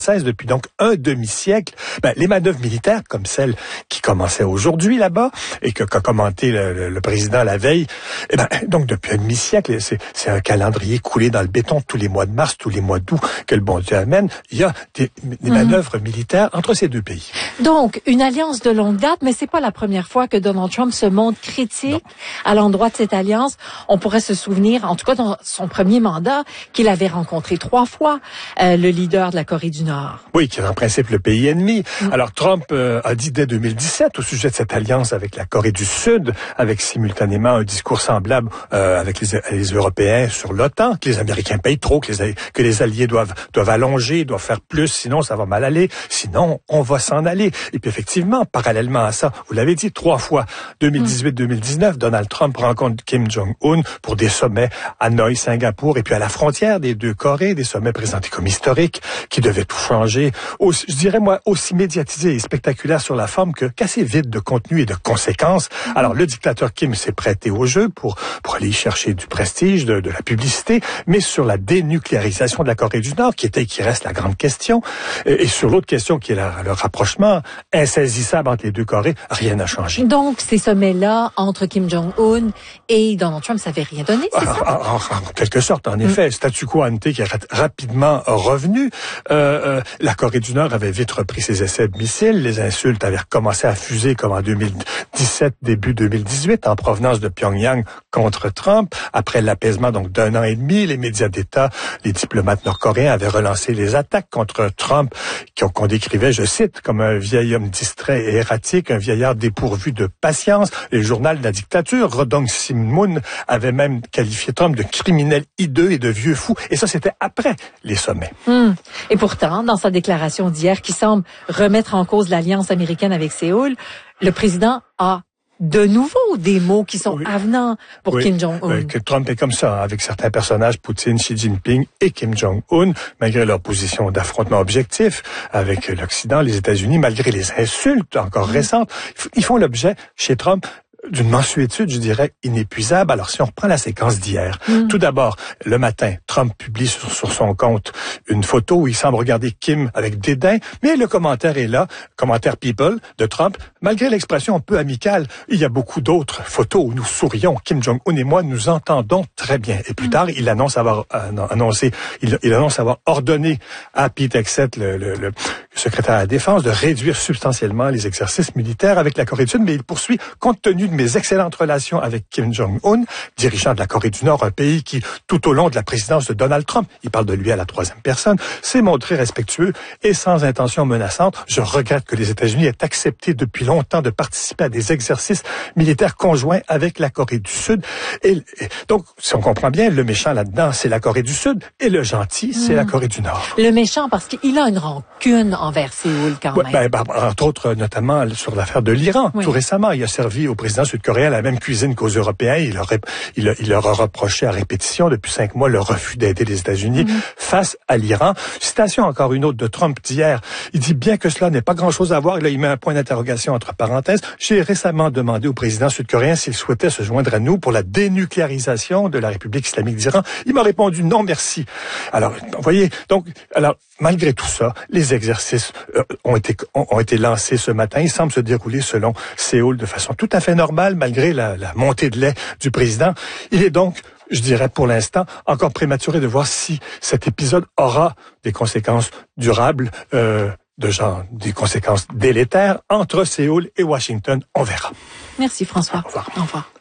depuis donc un demi-siècle, les manœuvres militaires comme celle qui commençait aujourd'hui là-bas et qu'a commenté le président la veille, donc depuis un demi-siècle, c'est un calendrier coulé dans le béton tous les mois de mars, tous les mois d'août que le bon Dieu amène. Il y a des manœuvres militaires entre ces deux pays. Donc, une alliance de longue date, mais c'est pas la première fois que Donald Trump se montre critique à l'endroit de cette alliance. On pourrait se souvenir, en tout cas dans son premier mandat, qu'il avait rencontré 3 fois le leader de la Corée du Nord. Oui, qui est en principe le pays ennemi. Alors Trump a dit dès 2017 au sujet de cette alliance avec la Corée du Sud, avec simultanément un discours semblable avec les Européens sur l'OTAN, que les Américains payent trop, que les alliés doivent allonger, doivent faire plus, sinon ça va mal aller, sinon on va s'en aller. Et puis effectivement, parallèlement à ça, vous l'avez dit 3 fois, 2018-2019, Donald Trump rencontre Kim Jong-un pour des sommets à Hanoï, Singapour, et puis à la frontière des deux Corées, des sommets présentés comme historiques, qui devaient tout changer, je dirais moi, aussi médiatisé et spectaculaire sur la forme qu'assez vide de contenu et de conséquences. Alors le dictateur Kim s'est prêté au jeu pour aller y chercher du prestige, de la publicité, mais sur la dénucléarisation de la Corée du Nord, qui reste la grande question, et sur l'autre question qui est le rapprochement insaisissable entre les deux Corées, rien n'a changé. Donc ces sommets-là entre Kim Jong-un et Donald Trump, ça n'avait rien donné, c'est ça? En quelque sorte, en effet, statu quo ante qui est rapidement revenu. La Corée du Nord avait vite repris ses essais de missiles. Les insultes avaient recommencé à fuser comme en 2017, début 2018, en provenance de Pyongyang contre Trump. Après l'apaisement donc d'1 an et demi, les médias d'État, les diplomates nord-coréens avaient relancé les attaques contre Trump, qu'on décrivait, je cite, comme un vieil homme distrait et erratique, un vieillard dépourvu de patience. Le journal de la dictature, Rodong Sinmun, avait même qualifié Trump de criminel hideux et de vieux fou. Et ça, c'était après les sommets. Et pourtant, dans sa déclaration d'hier qui semble remettre en cause l'alliance américaine avec Séoul, le président a de nouveau des mots qui sont avenants pour Kim Jong-un. Que Trump est comme ça, avec certains personnages, Poutine, Xi Jinping et Kim Jong-un, malgré leur position d'affrontement objectif avec l'Occident, les États-Unis, malgré les insultes encore récentes, ils font l'objet, chez Trump, d'une mansuétude, je dirais, inépuisable. Alors, si on reprend la séquence d'hier, tout d'abord, le matin, Trump publie sur son compte une photo où il semble regarder Kim avec dédain, mais le commentaire est là, commentaire People de Trump, malgré l'expression un peu amicale. Il y a beaucoup d'autres photos où nous sourions. Kim Jong-un et moi nous entendons très bien. Et plus tard, il annonce avoir ordonné à Pete Hegseth, le secrétaire à la Défense, de réduire substantiellement les exercices militaires avec la Corée du Sud, mais il poursuit, compte tenu de mes excellentes relations avec Kim Jong-un, dirigeant de la Corée du Nord, un pays qui, tout au long de la présidence de Donald Trump, il parle de lui à la 3e personne, s'est montré respectueux et sans intention menaçante. Je regrette que les États-Unis aient accepté depuis longtemps de participer à des exercices militaires conjoints avec la Corée du Sud. Et donc, si on comprend bien, le méchant là-dedans, c'est la Corée du Sud et le gentil, c'est la Corée du Nord. Le méchant, parce qu'il a une rancune envers Séoul quand même. Entre autres, notamment sur l'affaire de l'Iran. Tout récemment, il a servi au président sud-coréen la même cuisine qu'aux Européens. Il leur a reproché à répétition depuis 5 mois le refus d'aider les États-Unis face à l'Iran. Citation encore une autre de Trump d'hier. Il dit bien que cela n'ait pas grand-chose à voir. Et là, il met un point d'interrogation entre parenthèses. J'ai récemment demandé au président sud-coréen s'il souhaitait se joindre à nous pour la dénucléarisation de la République islamique d'Iran. Il m'a répondu non, merci. Alors, vous voyez, donc, malgré tout ça, les exercices ont été lancés ce matin. Ils semblent se dérouler selon Séoul de façon tout à fait normale, malgré la montée de lait du président. Il est donc, je dirais pour l'instant, encore prématuré de voir si cet épisode aura des conséquences durables, des conséquences délétères entre Séoul et Washington. On verra. Merci François. Au revoir. Au revoir.